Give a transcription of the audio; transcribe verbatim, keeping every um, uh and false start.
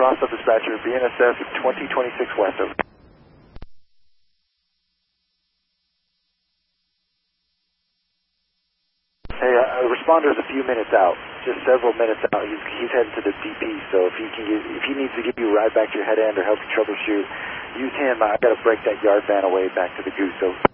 Roswell dispatcher, B N S F twenty twenty-six West. Over. Hey, uh, a responder is a few minutes out, just several minutes out. He's he's heading to the D P, so if he can get, if he needs to give you a ride back to your head end or help you troubleshoot, use him. I got to break that yard van away back to the goose. So.